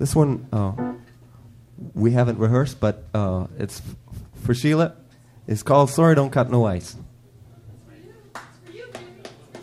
This one we haven't rehearsed, but it's for Sheila. It's called Sorry Don't Cut No Ice.